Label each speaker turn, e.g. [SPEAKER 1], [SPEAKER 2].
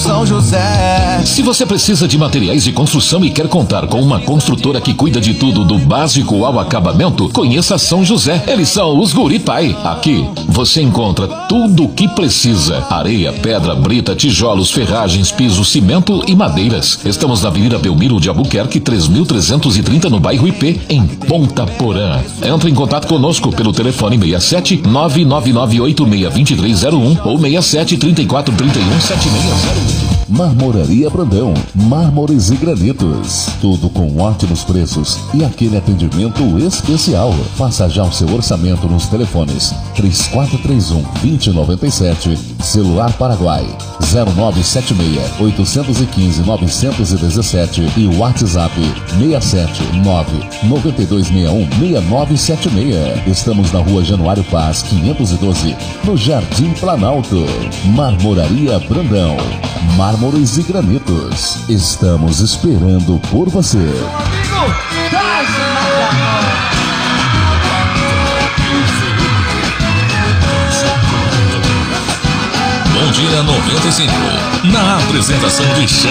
[SPEAKER 1] São José.
[SPEAKER 2] Se você precisa de materiais de construção e quer contar com uma construtora que cuida de tudo do básico ao acabamento, conheça São José. Eles são os Guri Pai. Aqui você encontra tudo o que precisa: areia, pedra, brita, tijolos, ferragens, piso, cimento e madeiras. Estamos na Avenida Belmiro de Albuquerque, 3330, no bairro IP, em Ponta Porã. Entre em contato conosco pelo telefone 67 999862301 ou 67 3431 7601.
[SPEAKER 3] Marmoraria Brandão, mármores e granitos, tudo com ótimos preços e aquele atendimento especial. Faça já o seu orçamento nos telefones 3431-2097, celular Paraguai 0976-815-917 e WhatsApp 679-9261-6976. Estamos na Rua Januário Paz, 512, no Jardim Planalto. Marmoraria Brandão, mármores e granitos. Estamos esperando por você.
[SPEAKER 4] Bom dia 95. Na apresentação de